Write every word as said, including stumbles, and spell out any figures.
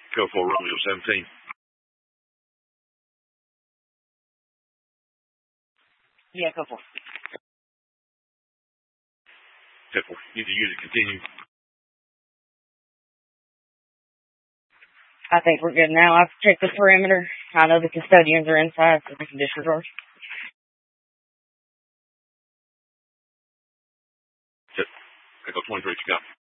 Go for Romeo seventeen. Yeah, go for it. ten four. Need to use it, continue. I think we're good now. I've checked the perimeter. I know the custodians are inside, so we can disregard. Echo twenty-three, you got.